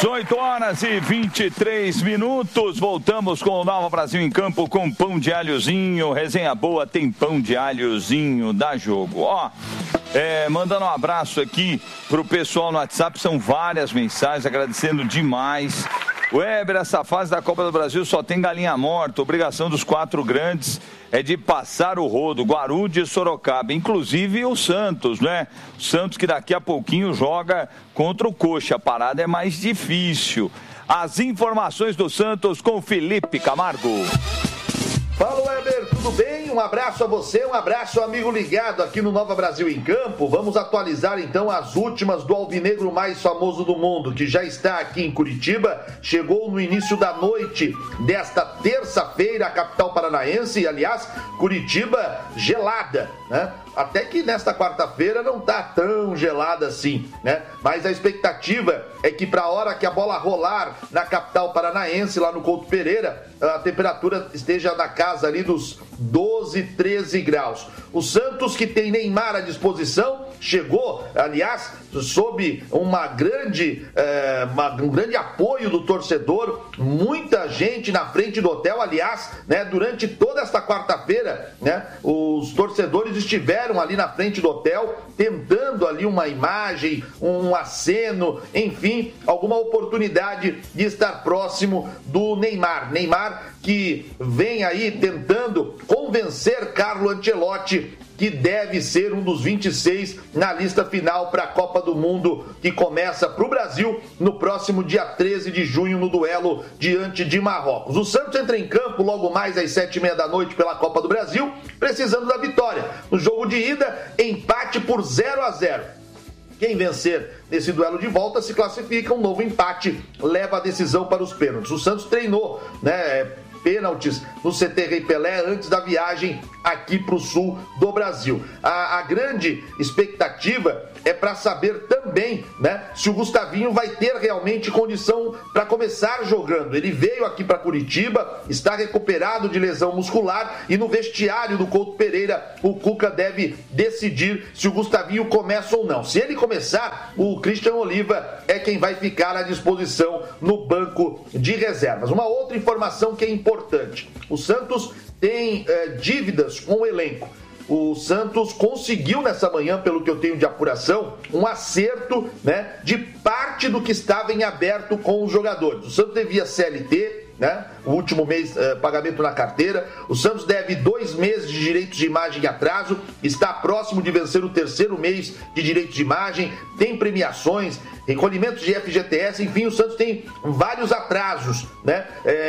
18 horas e 23 minutos. Voltamos com o Nova Brasil em Campo com pão de alhozinho. Resenha boa, tem pão de alhozinho, dá jogo. Ó, mandando um abraço aqui pro pessoal no WhatsApp. São várias mensagens, agradecendo demais. Weber, essa fase da Copa do Brasil só tem galinha morta. Obrigação dos 4 grandes é de passar o rodo. Guarulhos e Sorocaba, inclusive o Santos, né? O Santos que daqui a pouquinho joga contra o Coxa. A parada é mais difícil. As informações do Santos com Felipe Camargo. Fala, Weber, tudo bem? Um abraço a você, um abraço, amigo ligado aqui no Nova Brasil em Campo. Vamos atualizar então as últimas do alvinegro mais famoso do mundo, que já está aqui em Curitiba. Chegou no início da noite desta terça-feira, a capital paranaense. Aliás, Curitiba gelada, né? Até que nesta quarta-feira não está tão gelada assim, né? Mas a expectativa é que para a hora que a bola rolar na capital paranaense, lá no Couto Pereira, a temperatura esteja na casa ali dos 12, 13 graus. O Santos, que tem Neymar à disposição, chegou, aliás, sob um grande apoio do torcedor, muita gente na frente do hotel. Aliás, né, durante toda esta quarta-feira, né, os torcedores estiveram ali na frente do hotel, tentando ali uma imagem, um aceno, enfim, alguma oportunidade de estar próximo do Neymar. Neymar que vem aí tentando convencer Carlo Ancelotti que deve ser um dos 26 na lista final para a Copa do Mundo, que começa para o Brasil no próximo dia 13 de junho, no duelo diante de Marrocos. O Santos entra em campo logo mais às 7h30 da noite pela Copa do Brasil, precisando da vitória. No jogo de ida, empate por 0-0. Quem vencer nesse duelo de volta se classifica, um novo empate leva a decisão para os pênaltis. O Santos treinou, né, pênaltis no CT Rei Pelé antes da viagem aqui para o sul do Brasil. A grande expectativa é para saber também, né, se o Gustavinho vai ter realmente condição para começar jogando. Ele veio aqui para Curitiba, está recuperado de lesão muscular e no vestiário do Couto Pereira o Cuca deve decidir se o Gustavinho começa ou não. Se ele começar, o Christian Oliva é quem vai ficar à disposição no banco de reservas. Uma outra informação que é importante: o Santos tem dívidas com o elenco. O Santos conseguiu nessa manhã, pelo que eu tenho de apuração, um acerto, né, de parte do que estava em aberto com os jogadores. O Santos devia CLT, né, o último mês, pagamento na carteira. O Santos deve 2 meses de direitos de imagem em atraso, está próximo de vencer o 3º mês de direitos de imagem, tem premiações, recolhimentos de FGTS, enfim, o Santos tem vários atrasos, né,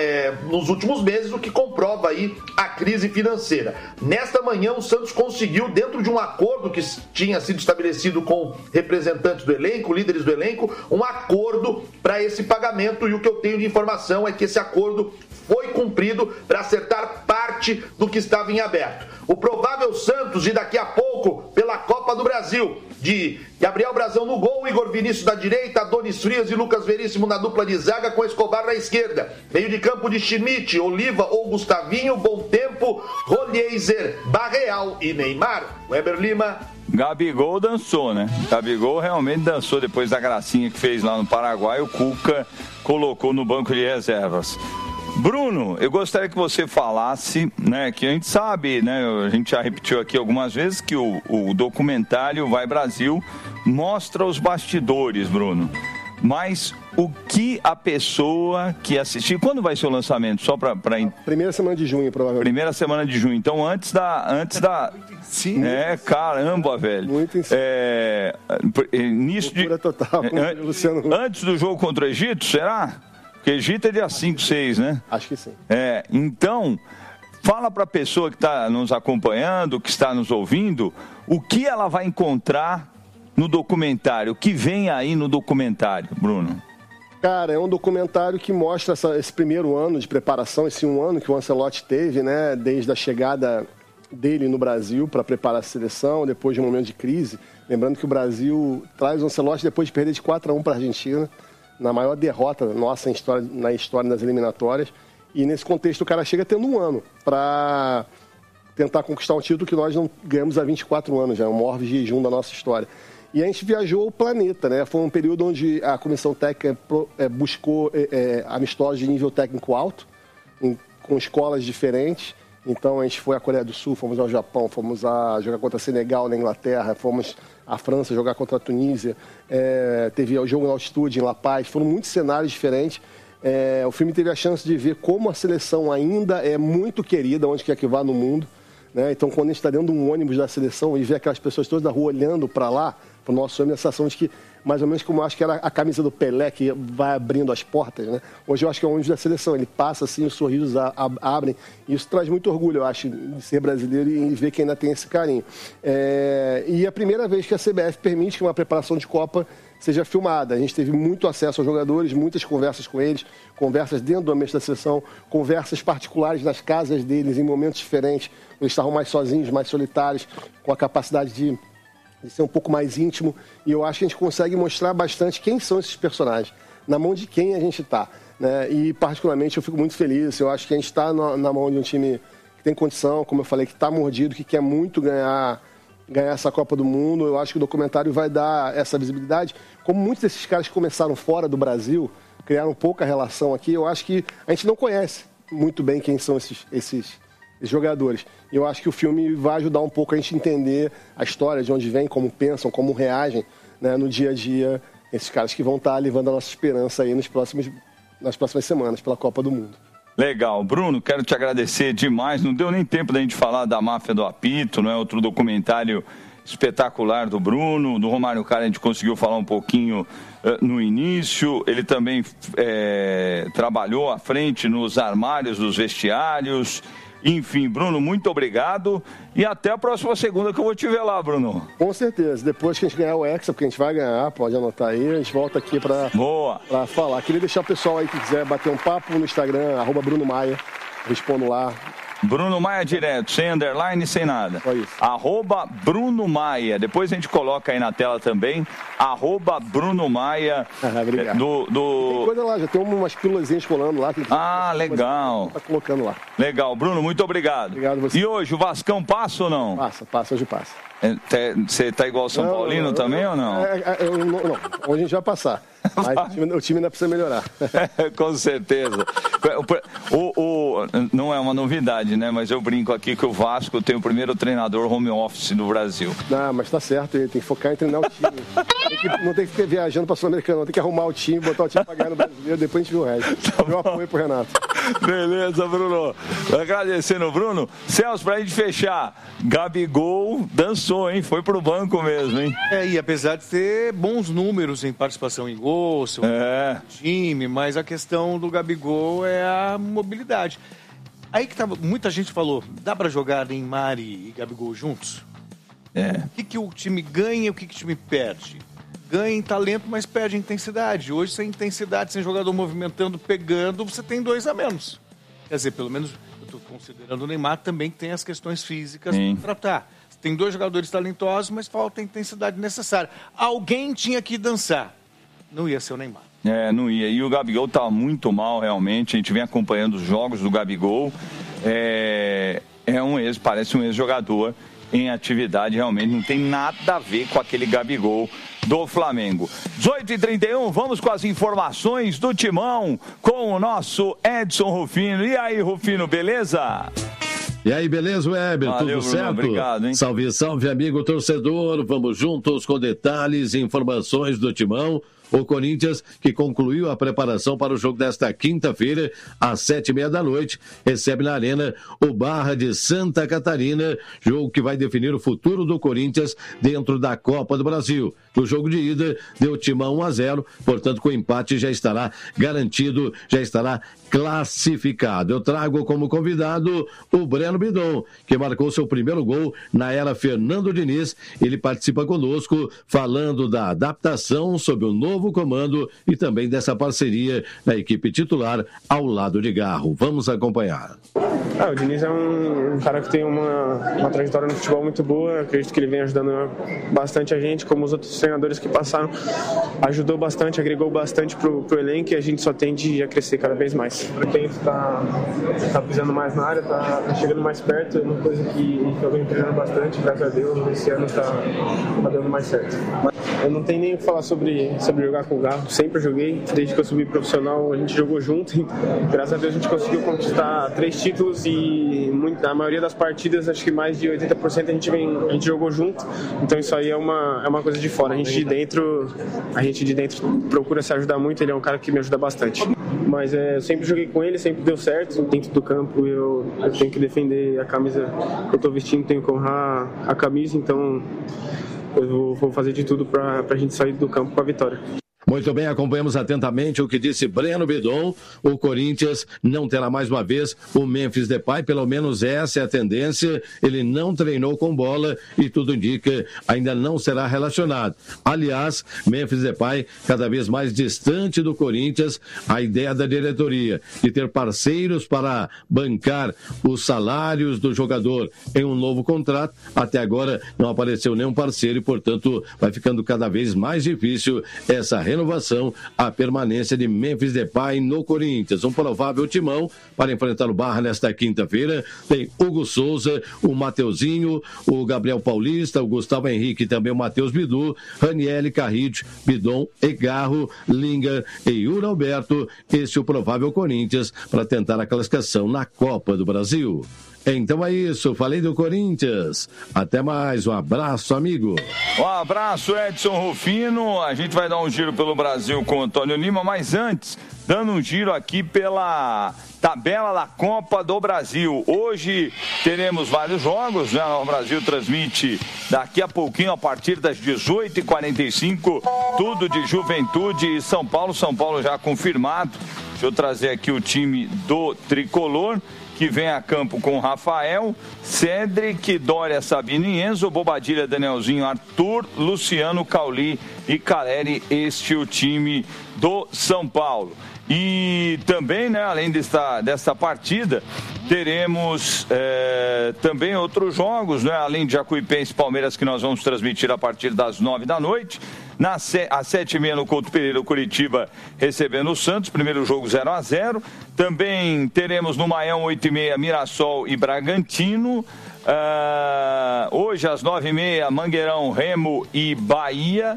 nos últimos meses, o que comprova aí a crise financeira. Nesta manhã, o Santos conseguiu, dentro de um acordo que tinha sido estabelecido com representantes do elenco, líderes do elenco, um acordo para esse pagamento, e o que eu tenho de informação é que esse acordo foi cumprido para acertar parte do que estava em aberto. O provável Santos de daqui a pouco pela Copa do Brasil, de Gabriel Brazão no gol, Igor Vinícius da direita, Adonis Frias e Lucas Veríssimo na dupla de zaga, com Escobar na esquerda. Meio de campo de Schmidt, Oliva ou Gustavinho, Bom Tempo, Rolheiser, Barreal e Neymar. Weber Lima. Gabigol dançou, né? Gabigol realmente dançou depois da gracinha que fez lá no Paraguai. O Cuca colocou no banco de reservas. Bruno, eu gostaria que você falasse, né, que a gente sabe, né, a gente já repetiu aqui algumas vezes que o documentário Vai Brasil mostra os bastidores, Bruno. Mas o que a pessoa que assistir... Quando vai ser o lançamento? Só para... Primeira semana de junho, provavelmente. Primeira semana de junho. Então, antes da... Sim. Caramba, velho. Muito em cima. Início de... total, Luciano. Antes do jogo contra o Egito, será? Porque o Egito é dia 5, 6, né? Acho que sim. Então, fala para a pessoa que está nos acompanhando, que está nos ouvindo, o que ela vai encontrar no documentário, o que vem aí no documentário, Bruno? Cara, é um documentário que mostra esse primeiro ano de preparação, esse 1 ano que o Ancelotti teve, né, desde a chegada dele no Brasil para preparar a seleção, depois de um momento de crise. Lembrando que o Brasil traz o Ancelotti depois de perder de 4-1 para a Argentina, na maior derrota nossa na história das eliminatórias. E nesse contexto o cara chega tendo 1 ano para tentar conquistar um título que nós não ganhamos há 24 anos, já é o maior jejum da nossa história. E a gente viajou o planeta, né? Foi um período onde a comissão técnica buscou amistosos de nível técnico alto, com escolas diferentes. Então a gente foi à Coreia do Sul, fomos ao Japão, fomos a jogar contra Senegal na Inglaterra, fomos à França jogar contra a Tunísia, teve o jogo na altitude em La Paz, foram muitos cenários diferentes. O filme teve a chance de ver como a seleção ainda é muito querida, onde quer que vá no mundo. Né? Então, quando a gente está dentro de um ônibus da seleção e vê aquelas pessoas todas da rua olhando para lá, para o nosso homem, a sensação de que, mais ou menos como eu acho que era a camisa do Pelé, que vai abrindo as portas, né? Hoje eu acho que é o ônibus da seleção, ele passa assim, os sorrisos abrem, e isso traz muito orgulho, eu acho, de ser brasileiro e ver que ainda tem esse carinho. E é a primeira vez que a CBF permite que uma preparação de Copa seja filmada. A gente teve muito acesso aos jogadores, muitas conversas com eles, conversas dentro do ambiente da seleção, conversas particulares nas casas deles, em momentos diferentes, eles estavam mais sozinhos, mais solitários, com a capacidade de ser um pouco mais íntimo, e eu acho que a gente consegue mostrar bastante quem são esses personagens, na mão de quem a gente está. Né? E, particularmente, eu fico muito feliz, eu acho que a gente está na mão de um time que tem condição, como eu falei, que está mordido, que quer muito ganhar essa Copa do Mundo. Eu acho que o documentário vai dar essa visibilidade. Como muitos desses caras que começaram fora do Brasil, criaram pouca relação aqui, eu acho que a gente não conhece muito bem quem são esses jogadores. Eu acho que o filme vai ajudar um pouco a gente entender a história, de onde vem, como pensam, como reagem, né, no dia a dia, esses caras que vão estar levando a nossa esperança aí nas próximas semanas pela Copa do Mundo. Legal. Bruno, quero te agradecer demais. Não deu nem tempo da gente falar da Máfia do Apito, não é? Outro documentário espetacular do Bruno. Do Romário Cara a gente conseguiu falar um pouquinho no início. Ele também trabalhou à frente nos armários dos vestiários. Enfim, Bruno, muito obrigado. E até a próxima segunda que eu vou te ver lá, Bruno. Com certeza. Depois que a gente ganhar o Hexa, porque a gente vai ganhar, pode anotar aí, a gente volta aqui para falar. Queria deixar o pessoal aí que quiser bater um papo no Instagram, @BrunoMaia. Respondo lá. Bruno Maia direto, sem underline, sem nada. Só isso. @Bruno Maia. Depois a gente coloca aí na tela também. @Bruno Maia. Obrigado. Tem coisa lá, já tem umas pílulazinhas rolando lá. Legal. Tá colocando lá. Legal. Bruno, muito obrigado. Obrigado a você. E hoje, o Vascão passa ou não? Passa, hoje passa. Você tá igual o São Paulino também ou não? Não, hoje a gente vai passar. Mas o time ainda precisa melhorar. Com certeza. Não é uma novidade, né? Mas eu brinco aqui que o Vasco tem o primeiro treinador home office do Brasil. Não, mas tá certo, ele tem que focar em treinar o time. Não tem que ficar viajando para Sul-Americano, não. Tem que arrumar o time, botar o time pra ganhar no Brasileiro, depois a gente vê o resto. Meu apoio pro Renato. Beleza, Bruno. Agradecendo o Bruno. Celso, pra gente fechar, Gabigol dançou, hein? Foi pro banco mesmo, hein? E apesar de ter bons números em participação em gol, seu time, mas a questão do Gabigol é a mobilidade. Aí que muita gente falou, dá pra jogar Neymar e Gabigol juntos? O que o time ganha e o que o time perde? Ganha em talento, mas perde em intensidade. Hoje, sem intensidade, sem jogador movimentando, pegando, você tem 2 a menos. Quer dizer, pelo menos, eu estou considerando o Neymar também que tem as questões físicas para tratar. Tem 2 jogadores talentosos, mas falta a intensidade necessária. Alguém tinha que dançar. Não ia ser o Neymar. Não ia. E o Gabigol tá muito mal, realmente. A gente vem acompanhando os jogos do Gabigol. Parece um ex-jogador em atividade, realmente. Não tem nada a ver com aquele Gabigol do Flamengo. 18h31, vamos com as informações do Timão com o nosso Edson Rufino. E aí, Rufino, beleza? E aí, beleza, Weber? Valeu, tudo Bruno, certo? Obrigado, hein? Salve, salve, amigo torcedor. Vamos juntos com detalhes e informações do Timão. O Corinthians, que concluiu a preparação para o jogo desta quinta-feira, às 19h30, recebe na Arena o Barra de Santa Catarina, jogo que vai definir o futuro do Corinthians dentro da Copa do Brasil. O jogo de ida deu Timão 1-0, portanto, com o empate já estará garantido, já estará classificado. Eu trago como convidado o Breno Bidon, que marcou seu primeiro gol na era Fernando Diniz. Ele participa conosco falando da adaptação sob o novo comando e também dessa parceria na equipe titular ao lado de Garro. Vamos acompanhar. O Diniz é um cara que tem uma trajetória no futebol muito boa. Acredito que ele vem ajudando bastante a gente, como os outros treinadores que passaram. Ajudou bastante, agregou bastante pro elenco e a gente só tende a crescer cada vez mais. O tempo tá pisando mais na área, tá chegando mais perto, é uma coisa que eu venho treinando bastante, graças a Deus, esse ano tá dando mais certo. Eu não tenho nem o que falar sobre jogar com o Garro, sempre joguei, desde que eu subi profissional a gente jogou junto e graças a Deus a gente conseguiu conquistar 3 títulos e a maioria das partidas, acho que mais de 80% a gente jogou junto, então isso aí é uma coisa de fora, a gente de dentro procura se ajudar muito, ele é um cara que me ajuda bastante. Mas eu sempre joguei com ele, sempre deu certo, dentro do campo eu tenho que defender a camisa que eu estou vestindo, tenho que honrar a camisa, então eu vou fazer de tudo para a gente sair do campo com a vitória. Muito bem, acompanhamos atentamente o que disse Breno Bidon. O Corinthians não terá mais uma vez o Memphis Depay, pelo menos essa é a tendência. Ele não treinou com bola e tudo indica ainda não será relacionado. Aliás, Memphis Depay cada vez mais distante do Corinthians. A ideia da diretoria de ter parceiros para bancar os salários do jogador em um novo contrato, até agora não apareceu nenhum parceiro e, portanto, vai ficando cada vez mais difícil essa renovação, a permanência de Memphis Depay no Corinthians. Um provável timão para enfrentar o Barra nesta quinta-feira. Tem Hugo Souza, o Mateuzinho, o Gabriel Paulista, o Gustavo Henrique e também o Matheus Bidu, Raniel, Carride, Bidon, Egarro, Linga e Yuri Alberto. Esse é o provável Corinthians para tentar a classificação na Copa do Brasil. Então é isso, falei do Corinthians. Até mais, um abraço, amigo. Um abraço, Edson Rufino. A gente vai dar um giro pelo Brasil com o Antônio Lima, mas antes, dando um giro aqui pela tabela da Copa do Brasil. Hoje teremos vários jogos, né? O Brasil transmite daqui a pouquinho, a partir das 18h45, tudo de Juventude e São Paulo. São Paulo já confirmado. Deixa eu trazer aqui o time do Tricolor, que vem a campo com Rafael, Cedric, Dória, Sabino e Enzo, Bobadilha, Danielzinho, Arthur, Luciano, Cauli e Caleri. Este é o time do São Paulo. E também, né, além desta partida, teremos também outros jogos, né, além de Jacuipense e Palmeiras, que nós vamos transmitir a partir das 9 da noite. Às 7h30 no Couto Pereira, o Curitiba recebendo o Santos, primeiro jogo 0-0. Também teremos no Maião 8h30 Mirassol e Bragantino. Hoje às 9h30 Mangueirão, Remo e Bahia.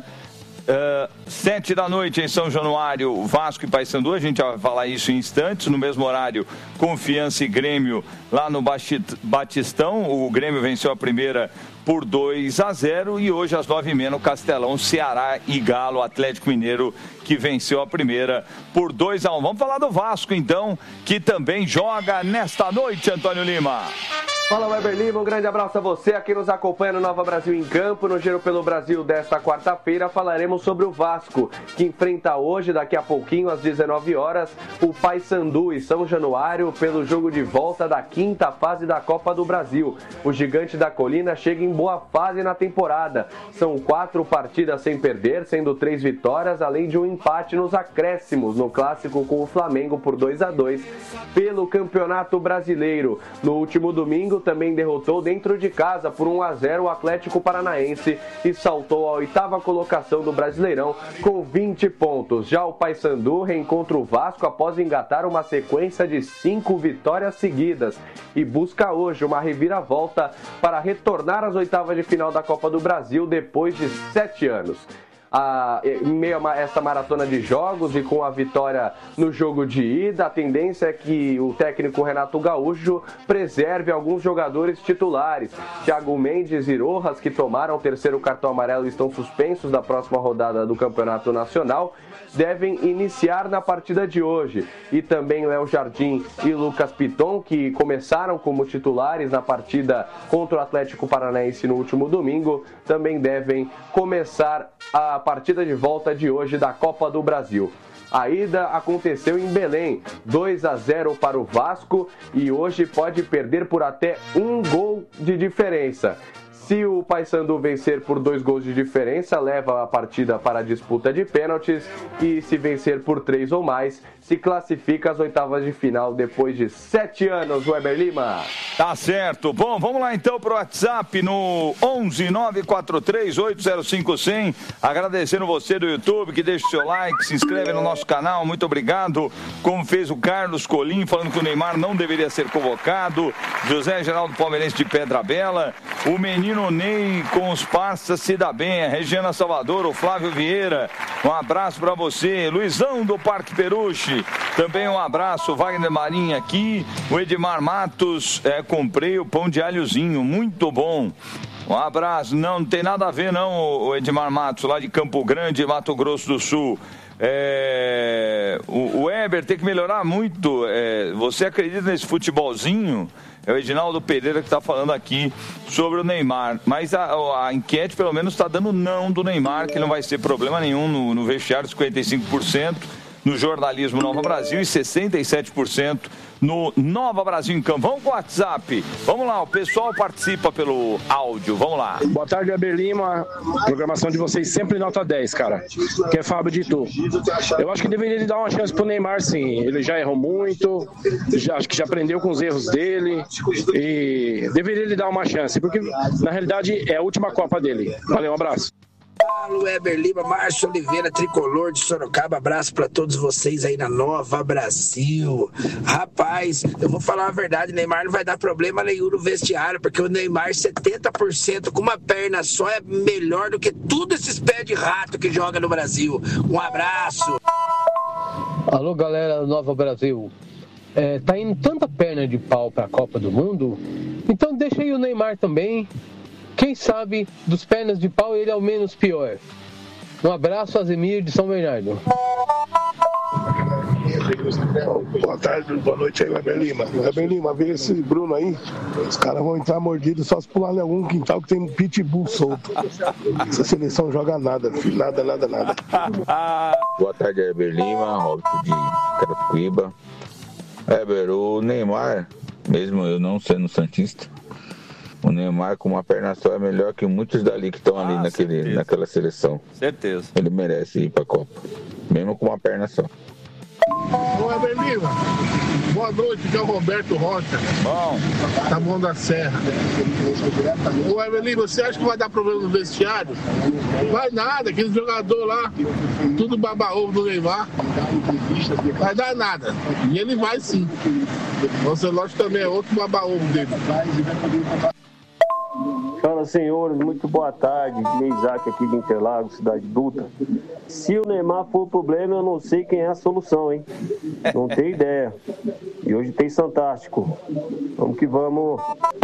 7 da noite em São Januário, Vasco e Paysandu. A gente vai falar isso em instantes. No mesmo horário, Confiança e Grêmio lá no Batistão. O Grêmio venceu a primeira por 2-0 e hoje às 9h30 no Castelão, Ceará e Galo, Atlético Mineiro, que venceu a primeira por 2-1. Vamos falar do Vasco então, que também joga nesta noite, Antônio Lima. Fala, Weber Lima, um grande abraço a você, aqui nos acompanha no Nova Brasil em Campo. No Giro pelo Brasil desta quarta-feira falaremos sobre o Vasco, que enfrenta hoje, daqui a pouquinho, às 19 horas, o Paysandu e São Januário pelo jogo de volta da quinta fase da Copa do Brasil. O Gigante da Colina chega em boa fase na temporada. São 4 partidas sem perder, sendo 3 vitórias, além de um empate nos acréscimos no clássico com o Flamengo por 2-2 pelo Campeonato Brasileiro. No último domingo, também derrotou dentro de casa por 1-0 o Atlético Paranaense e saltou à 8ª colocação do Brasileirão com 20 pontos. Já o Paysandu reencontra o Vasco após engatar uma sequência de 5 vitórias seguidas e busca hoje uma reviravolta para retornar às oitavas de final da Copa do Brasil depois de 7 anos. Em meio a esta maratona de jogos e com a vitória no jogo de ida, a tendência é que o técnico Renato Gaúcho preserve alguns jogadores titulares. Thiago Mendes e Rojas, que tomaram o 3º cartão amarelo e estão suspensos da próxima rodada do Campeonato Nacional, devem iniciar na partida de hoje. E também Léo Jardim e Lucas Piton, que começaram como titulares na partida contra o Atlético Paranaense no último domingo, também devem começar a partida de volta de hoje da Copa do Brasil. A ida aconteceu em Belém, 2-0 para o Vasco, e hoje pode perder por até 1 gol de diferença. Se o Paysandu vencer por 2 gols de diferença, leva a partida para a disputa de pênaltis e se vencer por 3 ou mais, se classifica às oitavas de final depois de 7 anos, Weber Lima. Tá certo. Bom, vamos lá então pro WhatsApp no 11-943-805-100. Agradecendo você do YouTube que deixa o seu like, se inscreve no nosso canal. Muito obrigado. Como fez o Carlos Colim, falando que o Neymar não deveria ser convocado. José Geraldo Palmeirense de Pedra Bela. O menino Ney com os parças se dá bem. A Regiana Salvador, o Flávio Vieira. Um abraço para você. Luizão do Parque Peruche. Também um abraço. Wagner Marinho aqui. O Edmar Matos. Comprei o pão de alhozinho. Muito bom. Um abraço. Não tem nada a ver não, o Edmar Matos, lá de Campo Grande, Mato Grosso do Sul. O Weber tem que melhorar muito. Você acredita nesse futebolzinho? É o Edinaldo Pereira que está falando aqui sobre o Neymar. Mas a enquete pelo menos está dando não do Neymar, que não vai ser problema nenhum no vestiário, 55%. No jornalismo Nova Brasil e 67% no Nova Brasil em Campo. Vamos com o WhatsApp. Vamos lá, o pessoal participa pelo áudio. Vamos lá. Boa tarde, Weber Lima. Programação de vocês sempre nota 10, cara. Que é Fábio de Itu. Eu acho que deveria dar uma chance pro Neymar, sim. Ele já errou muito, acho que já aprendeu com os erros dele e deveria lhe dar uma chance, porque na realidade é a última Copa dele. Valeu, um abraço. Fala, Weber Lima, Márcio Oliveira, tricolor de Sorocaba, abraço pra todos vocês aí na Nova Brasil. Rapaz, eu vou falar a verdade, Neymar não vai dar problema nenhum no vestiário, porque o Neymar 70% com uma perna só é melhor do que todos esses pés de rato que joga no Brasil. Um abraço. Alô, galera do Nova Brasil. Tá indo tanta perna de pau pra Copa do Mundo, então deixa aí o Neymar também. Quem sabe dos pernas de pau ele é o menos pior. Um abraço, Azemir de São Bernardo. Boa tarde, boa noite aí, Weber Lima. Weber Lima, vê esse Bruno aí. Os caras vão entrar mordidos só se pular em algum quintal que tem um pitbull solto. Essa seleção joga nada, filho. Nada. Boa tarde, Weber Lima, Robson de Carapicuíba. Weber, o Neymar, mesmo eu não sendo santista, o Neymar com uma perna só é melhor que muitos dali que estão ali naquela seleção. Certeza. Ele merece ir para a Copa, mesmo com uma perna só. Ô, Weber Lima, boa noite, aqui é o Roberto Rocha. Bom. Tá bom da Serra. Ô, Weber Lima, você acha que vai dar problema no vestiário? Vai nada, aquele jogador lá, tudo baba-ovo do Neymar. Vai dar nada. E ele vai sim. O Ancelotti também é outro baba-ovo dele. Fala, senhores, muito boa tarde. Isaac aqui de Interlagos, Cidade Dutra. Se o Neymar for o problema, eu não sei quem é a solução, hein? Não tenho ideia. E hoje tem Fantástico. Vamos que vamos.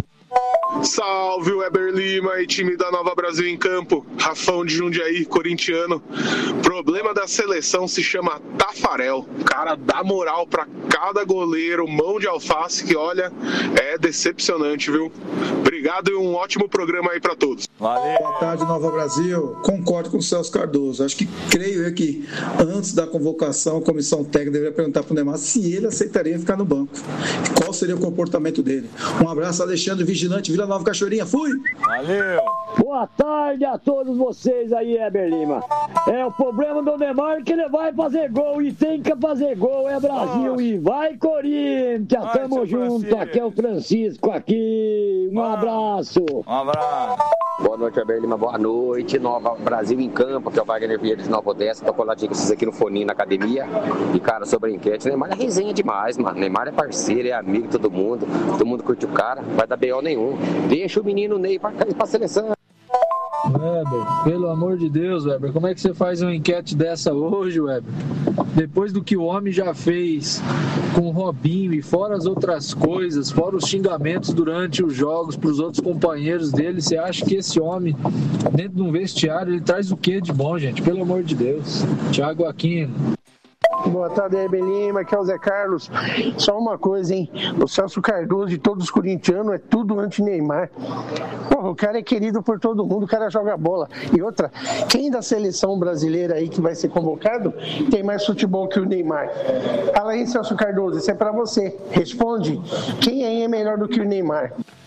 Salve, Weber Lima e time da Nova Brasil em Campo. Rafão de Jundiaí, corintiano. Problema da seleção se chama Tafarel. Cara, dá moral pra cada goleiro, mão de alface, que olha, é decepcionante, viu? Obrigado e um ótimo programa aí pra todos. Valeu. Boa tarde, Nova Brasil. Concordo com o Celso Cardoso. Creio eu que antes da convocação, a comissão técnica deveria perguntar pro Neymar se ele aceitaria ficar no banco. Qual seria o comportamento dele? Um abraço, Alexandre Vigilante, Vila Nova Cachoeirinha. Fui! Valeu! Boa tarde a todos vocês aí, Weber Lima. O problema do Neymar é que ele vai fazer gol e tem que fazer gol. É Brasil. Nossa. E vai, Corinthians! Tamo junto. Francisco. Aqui é o Francisco aqui. Um abraço. Um abraço. Boa noite, Weber Lima. Boa noite. Nova Brasil em Campo, que é o Wagner Vieira de Nova Odessa. Tô coladinho com vocês aqui no foninho na academia. E, cara, sobre a enquete, Neymar é resenha demais, mano. Neymar é parceiro, é amigo de todo mundo curte o cara, não vai dar B.O. nenhum. Deixa o menino Ney pra seleção. Weber, pelo amor de Deus, Weber, como é que você faz uma enquete dessa hoje, Weber? Depois do que o homem já fez com o Robinho e fora as outras coisas, fora os xingamentos durante os jogos para os outros companheiros dele, você acha que esse homem, dentro de um vestiário, ele traz o que de bom, gente? Pelo amor de Deus. Thiago Aquino. Boa tarde, Weber Lima, aqui é o Zé Carlos. Só uma coisa, hein? O Celso Cardoso e todos os corintianos é tudo anti-Neymar. Porra, o cara é querido por todo mundo, o cara joga bola. E outra, quem da seleção brasileira aí que vai ser convocado tem mais futebol que o Neymar? Fala aí, Celso Cardoso, isso é pra você. Responde, quem aí é melhor do que o Neymar?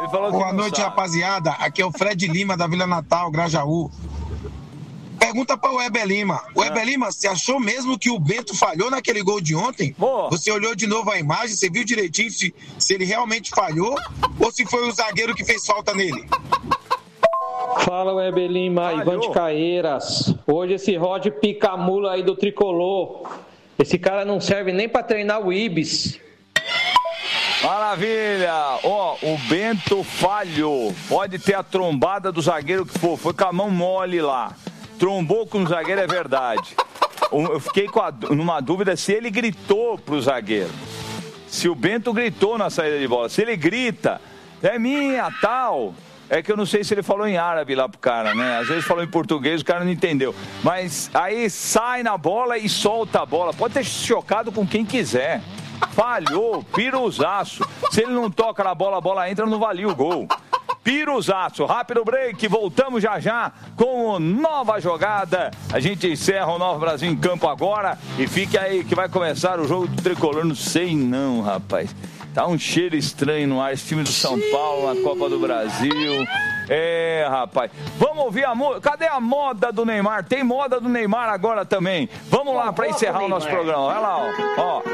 Boa noite, rapaziada. Aqui é o Fred Lima, da Vila Natal, Grajaú. Pergunta para o Weber Lima. Weber Lima, você achou mesmo que o Bento falhou naquele gol de ontem? Você olhou de novo a imagem, você viu direitinho se ele realmente falhou ou se foi o zagueiro que fez falta nele? Fala, Weber Lima, Ivan de Caeiras. Hoje esse Rod pica-mula aí do Tricolor. Esse cara não serve nem para treinar o Ibis. Maravilha! Ó, o Bento falhou. Pode ter a trombada do zagueiro que for. Foi com a mão mole lá. Trombou com o zagueiro, é verdade. Eu fiquei numa dúvida se ele gritou pro zagueiro. Se o Bento gritou na saída de bola. Se ele grita, é minha, tal. É que eu não sei se ele falou em árabe lá pro cara, né? Às vezes falou em português, o cara não entendeu. Mas aí sai na bola e solta a bola. Pode ter chocado com quem quiser. Falhou, piruzaço. Se ele não toca na bola, a bola entra, não valia o gol. Piruzaço, rápido break, voltamos já com nova jogada. A gente encerra o Nova Brasil em Campo agora e fique aí que vai começar o jogo do Tricolor. Não sei não, rapaz. Tá um cheiro estranho no ar, esse time do São Paulo na Copa do Brasil. É, rapaz. Vamos ouvir a moda. Cadê a moda do Neymar? Tem moda do Neymar agora também. Vamos lá para encerrar o nosso programa. Olha lá, ó.